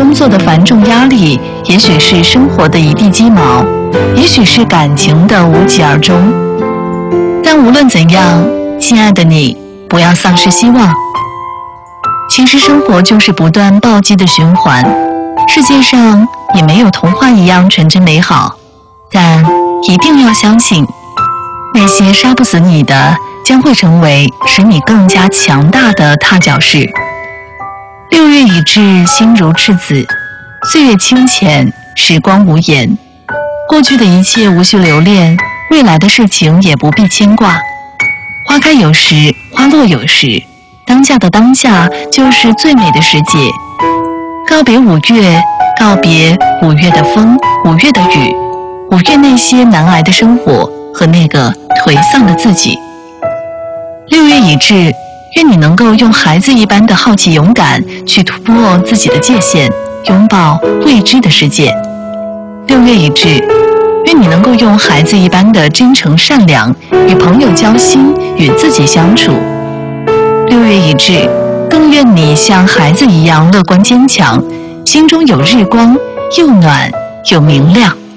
工作的繁重压力，也许是生活的一地鸡毛，也许是感情的无疾而终。但无论怎样，亲爱的你，不要丧失希望。其实生活就是不断暴击的循环，世界上也没有童话一样纯真美好，但一定要相信，那些杀不死你的，将会成为使你更加强大的踏脚石。6月已至，心如赤子，岁月清浅，时光无言。过去的一切无需留恋，未来的事情也不必牵挂。花开有时，花落有时，当下的当下就是最美的世界。告别5月，告别5月的风，5月的雨，5月那些难挨的生活和那个颓丧的自己。6月已至，愿你能够用孩子一般的好奇勇敢去突破自己的界限，拥抱未知的世界。6月已至，愿你能够用孩子一般的真诚善良与朋友交心，与自己相处。6月已至，更愿你像孩子一样乐观坚强，心中有日光，又暖又明亮。